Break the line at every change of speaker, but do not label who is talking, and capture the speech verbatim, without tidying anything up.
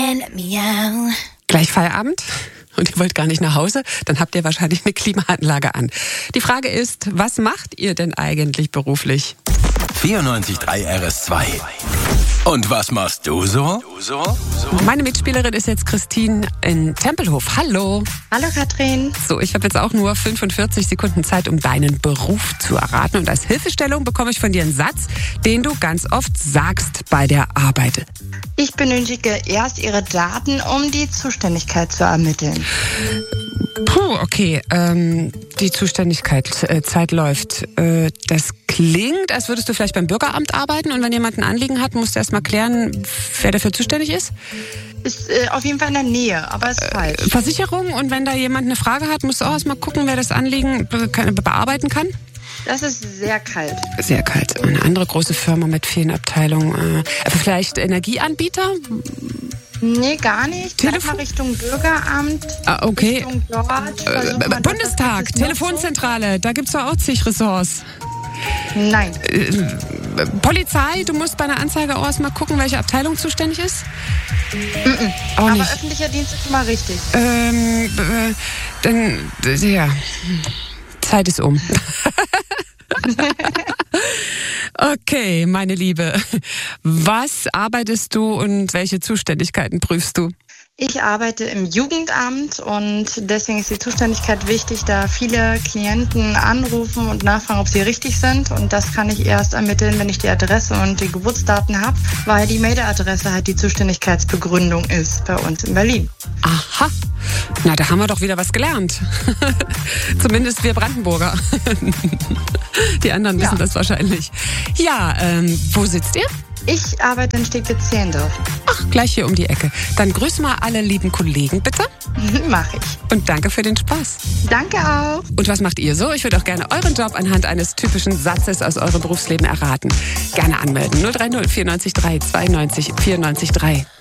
and meow.
Gleich Feierabend? Und ihr wollt gar nicht nach Hause? Dann habt ihr wahrscheinlich eine Klimaanlage an. Die Frage ist, was macht ihr denn eigentlich beruflich?
vierundneunzig Komma drei R S zwei. Und was machst du so?
Meine Mitspielerin ist jetzt Christine in Tempelhof. Hallo.
Hallo Katrin.
So, ich habe jetzt auch nur fünfundvierzig Sekunden Zeit, um deinen Beruf zu erraten. Und als Hilfestellung bekomme ich von dir einen Satz, den du ganz oft sagst bei der Arbeit.
Ich benötige erst Ihre Daten, um die Zuständigkeit zu ermitteln.
Puh, okay. Ähm, die Zuständigkeit, äh, Zeit läuft. Äh, das klingt, als würdest du vielleicht beim Bürgeramt arbeiten und wenn jemand ein Anliegen hat, musst du erst mal klären, wer dafür zuständig ist?
Ist äh, auf jeden Fall in der Nähe, aber ist falsch.
Äh, Versicherung, und wenn da jemand eine Frage hat, musst du auch erst mal gucken, wer das Anliegen be- kann- bearbeiten kann?
Das ist sehr kalt.
Sehr kalt. Eine andere große Firma mit vielen Abteilungen. Äh, aber vielleicht Energieanbieter?
Nee, gar nicht.
Telefon-
Sag mal Richtung Bürgeramt.
Ah, okay.
Richtung dort.
Äh,
Versuch mal
Bundestag,
dort, was ist noch
Telefonzentrale, da gibt's doch auch zig Ressorts.
so? Nein.
Äh, Polizei, du musst bei einer Anzeige auch erstmal gucken, welche Abteilung zuständig ist?
Mm-mm.
Auch
Aber
nicht.
öffentlicher Dienst ist schon mal richtig.
Ähm, äh, dann, äh, ja, Zeit ist um. Okay, meine Liebe, was arbeitest du und welche Zuständigkeiten prüfst du?
Ich arbeite im Jugendamt und deswegen ist die Zuständigkeit wichtig, da viele Klienten anrufen und nachfragen, ob sie richtig sind. Und das kann ich erst ermitteln, wenn ich die Adresse und die Geburtsdaten habe, weil die Meldeadresse halt die Zuständigkeitsbegründung ist bei uns in Berlin.
Aha, na, da haben wir doch wieder was gelernt. Zumindest wir Brandenburger. Die anderen wissen
Ja.
das wahrscheinlich. Ja, ähm, wo sitzt ihr?
Ich arbeite in Steglitz-Zehlendorf.
Ach, gleich hier um die Ecke. Dann grüß mal alle lieben Kollegen, bitte.
Mache ich.
Und danke für den Spaß.
Danke auch.
Und was macht ihr so? Ich würde auch gerne euren Job anhand eines typischen Satzes aus eurem Berufsleben erraten. Gerne anmelden. null drei null vierundneunzig drei zweiundneunzig vierundneunzig drei.